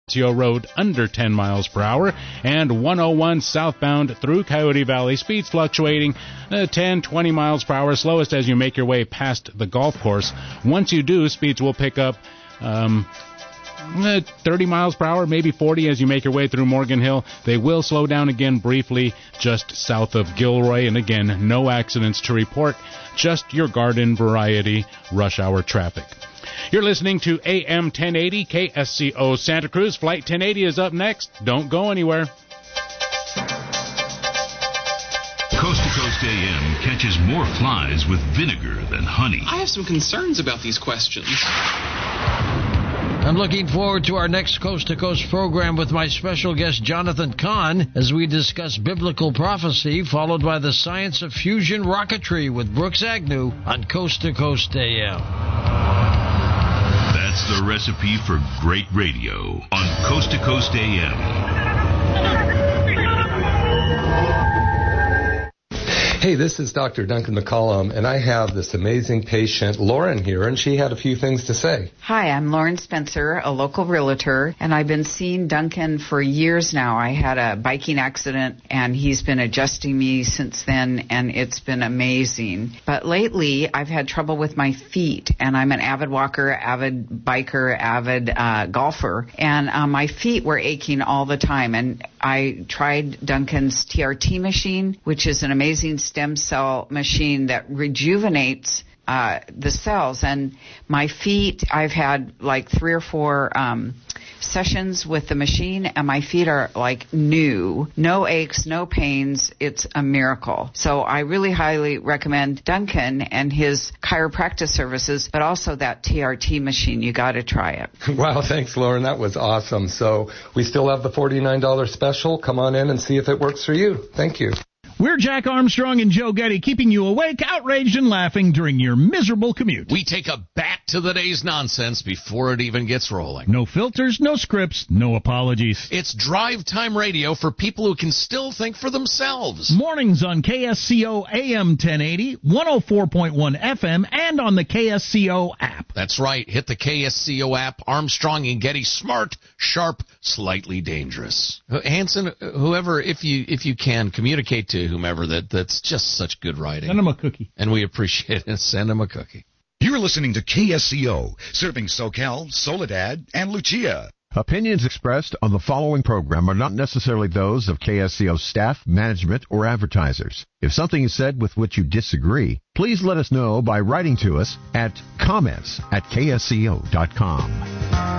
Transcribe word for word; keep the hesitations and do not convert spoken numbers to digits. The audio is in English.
Road under ten miles per hour, and one oh one southbound through Coyote Valley, speeds fluctuating uh, ten, twenty miles per hour, slowest as you make your way past the golf course. Once you do, speeds will pick up um, uh, thirty miles per hour, maybe forty as you make your way through Morgan Hill. They will slow down again briefly just south of Gilroy, and again, no accidents to report, just your garden variety rush hour traffic. You're listening to A M ten eighty K S C O Santa Cruz. Flight ten eighty is up next. Don't go anywhere. Coast to Coast A M catches more flies with vinegar than honey. I have some concerns about these questions. I'm looking forward to our next Coast to Coast program with my special guest, Jonathan Kahn, as we discuss biblical prophecy, followed by the science of fusion rocketry with Brooks Agnew on Coast to Coast A M. That's the recipe for great radio on Coast to Coast A M. Hey, this is Doctor Duncan McCollum, and I have this amazing patient, Lauren, here, and she had a few things to say. Hi, I'm Lauren Spencer, a local realtor, and I've been seeing Duncan for years now. I had a biking accident, and he's been adjusting me since then, and it's been amazing. But lately, I've had trouble with my feet, and I'm an avid walker, avid biker, avid uh, golfer, and uh, my feet were aching all the time, and I tried Duncan's T R T machine, which is an amazing stem cell machine that rejuvenates uh, the cells. And my feet, I've had like three or four um, sessions with the machine, and my feet are like new. No aches, no pains. It's a miracle. So I really highly recommend Duncan and his chiropractic services, but also that T R T machine. You got to try it. Wow, thanks, Lauren. That was awesome. So we still have the forty-nine dollars special. Come on in and see if it works for you. Thank you. We're Jack Armstrong and Joe Getty, keeping you awake, outraged, and laughing during your miserable commute. We take a bat to the day's nonsense before it even gets rolling. No filters, no scripts, no apologies. It's drive time radio for people who can still think for themselves. Mornings on K S C O A M ten eighty, one oh four point one F M, and on the K S C O app. That's right. Hit the K S C O app. Armstrong and Getty, smart, sharp, slightly dangerous. Hanson, whoever, if you if you can, communicate to whomever that that's just such good writing. Send him a cookie. And we appreciate it. Send him a cookie. You're listening to K S C O, serving SoCal, Soledad, and Lucia. Opinions expressed on the following program are not necessarily those of K S C O staff, management, or advertisers. If something is said with which you disagree, please let us know by writing to us at comments at K S C O dot com.